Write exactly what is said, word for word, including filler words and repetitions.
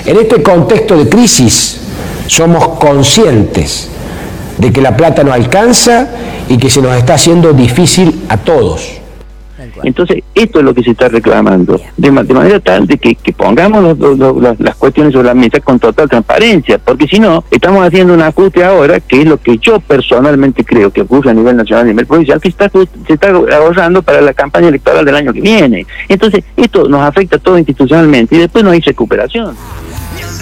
En este contexto de crisis somos conscientes de que la plata no alcanza y que se nos está haciendo difícil a todos. Entonces, esto es lo que se está reclamando, de, de manera tal de que, que pongamos los, los, los, las cuestiones sobre la mesa con total transparencia, porque si no, estamos haciendo un ajuste ahora, que es lo que yo personalmente creo que ocurre a nivel nacional y a nivel provincial, que está, se está ahorrando para la campaña electoral del año que viene. Entonces, esto nos afecta todo institucionalmente y después no hay recuperación.